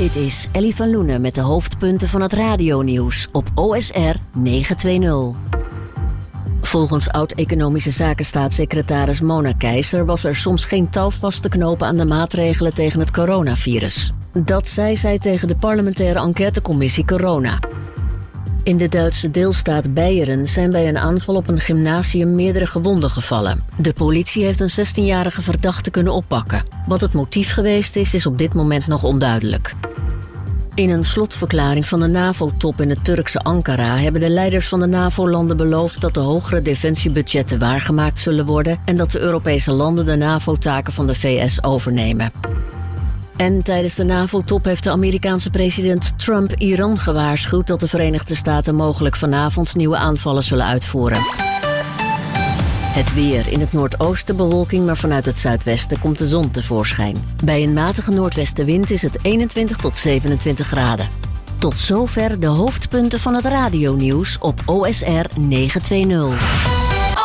Dit is Ellie van Loenen met de hoofdpunten van het radionieuws op OSR 920. Volgens oud-economische zakenstaatssecretaris Mona Keizer was er soms geen touw vast te knopen aan de maatregelen tegen het coronavirus. Dat zei zij tegen de parlementaire enquêtecommissie Corona. In de Duitse deelstaat Beieren zijn bij een aanval op een gymnasium meerdere gewonden gevallen. De politie heeft een 16-jarige verdachte kunnen oppakken. Wat het motief geweest is op dit moment nog onduidelijk. In een slotverklaring van de NAVO-top in het Turkse Ankara hebben de leiders van de NAVO-landen beloofd dat de hogere defensiebudgetten waargemaakt zullen worden en dat de Europese landen de NAVO-taken van de VS overnemen. En tijdens de NAVO-top heeft de Amerikaanse president Trump Iran gewaarschuwd dat de Verenigde Staten mogelijk vanavond nieuwe aanvallen zullen uitvoeren. Het weer. In het noordoosten bewolking, maar vanuit het zuidwesten komt de zon tevoorschijn. Bij een matige noordwestenwind is het 21 tot 27 graden. Tot zover de hoofdpunten van het radionieuws op OSR 920.